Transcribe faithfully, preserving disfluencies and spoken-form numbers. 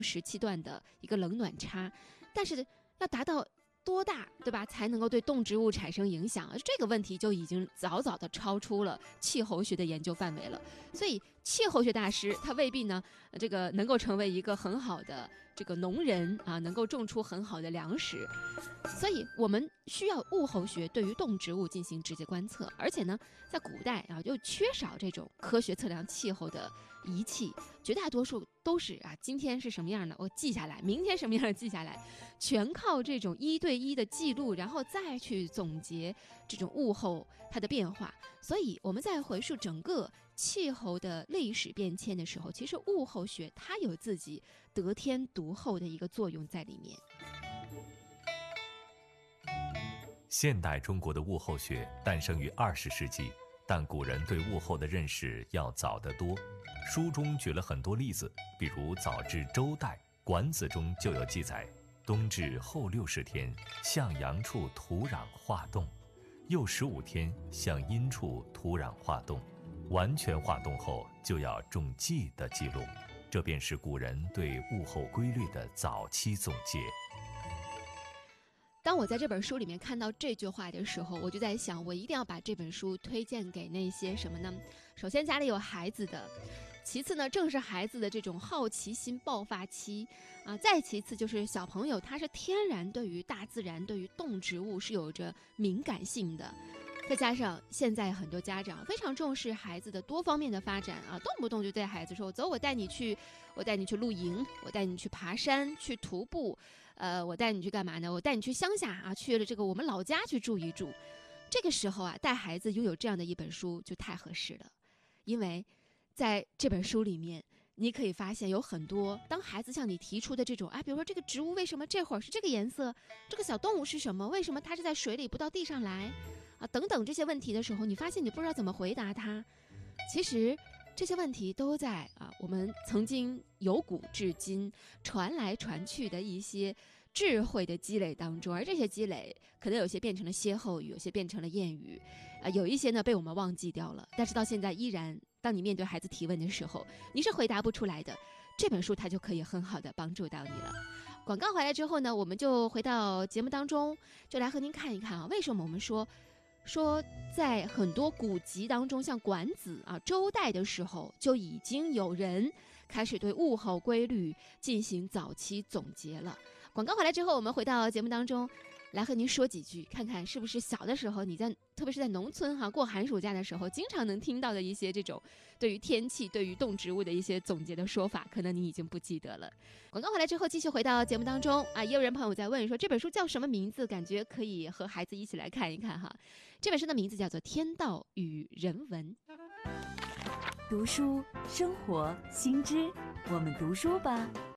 时期段的一个冷暖差，但是要达到多大，对吧，才能够对动植物产生影响？这个问题就已经早早的超出了气候学的研究范围了。所以气候学大师他未必呢，这个能够成为一个很好的这个农人啊，能够种出很好的粮食。所以我们需要物候学对于动植物进行直接观测，而且呢，在古代啊，又缺少这种科学测量气候的仪器，绝大多数都是啊，今天是什么样的我记下来，明天什么样的记下来，全靠这种一对一的记录，然后再去总结这种物候它的变化。所以我们在回溯整个气候的历史变迁的时候，其实物候学它有自己得天独厚的一个作用在里面。 现代中国的物候学诞生于二十世纪，但古人对物候的认识要早得多。书中举了很多例子，比如早至周代，《管子》中就有记载：冬至后六十天，向阳处土壤化冻；又十五天，向阴处土壤化冻。完全化冻后，就要种稷的记录。这便是古人对物候规律的早期总结。 当我在这本书里面看到这句话的时候，我就在想，我一定要把这本书推荐给那些什么呢？首先家里有孩子的，其次呢，正是孩子的这种好奇心爆发期啊，再其次就是小朋友他是天然对于大自然、对于动植物是有着敏感性的。再加上现在很多家长非常重视孩子的多方面的发展啊，动不动就对孩子说，走，我带你去，我带你去露营，我带你去爬山，去徒步，呃，我带你去干嘛呢？我带你去乡下啊，去了这个我们老家去住一住。这个时候啊，带孩子拥有这样的一本书就太合适了，因为在这本书里面，你可以发现有很多当孩子向你提出的这种啊，比如说这个植物为什么这会儿是这个颜色，这个小动物是什么，为什么它是在水里不到地上来啊，等等这些问题的时候，你发现你不知道怎么回答它。其实这些问题都在啊我们曾经由古至今传来传去的一些智慧的积累当中，而这些积累可能有些变成了歇后语，有些变成了谚语啊，有一些呢被我们忘记掉了，但是到现在依然当你面对孩子提问的时候，你是回答不出来的，这本书它就可以很好的帮助到你了。广告回来之后呢，我们就回到节目当中，就来和您看一看啊，为什么我们说说在很多古籍当中，像管子啊、周代的时候，就已经有人开始对物候规律进行早期总结了。广告回来之后，我们回到节目当中来和您说几句，看看是不是小的时候你在特别是在农村哈、啊、过寒暑假的时候经常能听到的一些这种对于天气、对于动植物的一些总结的说法，可能你已经不记得了。广告回来之后继续回到节目当中啊，也有人朋友在问说这本书叫什么名字，感觉可以和孩子一起来看一看哈。这本书的名字叫做《天道与人文》。 读书生活新知，我们读书吧。